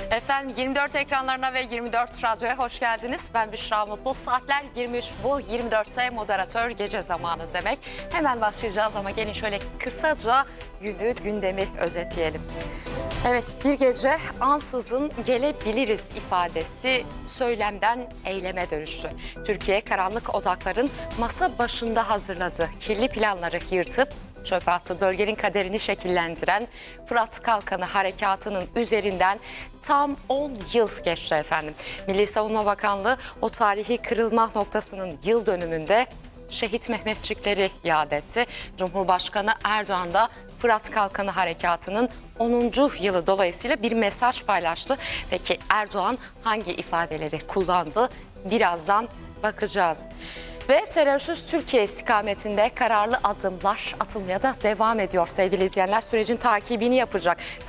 Efendim 24 ekranlarına ve 24 radyoya hoş geldiniz. Ben Büşra Mutlu. Saatler 23, bu 24'te moderatör gece zamanı demek. Hemen başlayacağız ama gelin şöyle kısaca gündemi özetleyelim. Evet, bir gece ansızın gelebiliriz ifadesi söylemden eyleme dönüştü. Türkiye karanlık odakların masa başında hazırladığı kirli planları yırtıp çöpe attı. Bölgenin kaderini şekillendiren Fırat Kalkanı Harekatı'nın üzerinden tam 10 yıl geçti efendim. Milli Savunma Bakanlığı o tarihi kırılma noktasının yıl dönümünde şehit Mehmetçikleri yad etti. Cumhurbaşkanı Erdoğan da Fırat Kalkanı Harekatı'nın 10. yılı dolayısıyla bir mesaj paylaştı. Peki Erdoğan hangi ifadeleri kullandı? Birazdan bakacağız. Ve terörsüz Türkiye istikametinde kararlı adımlar atılmaya da devam ediyor sevgili izleyenler. Sürecin takibini yapacak.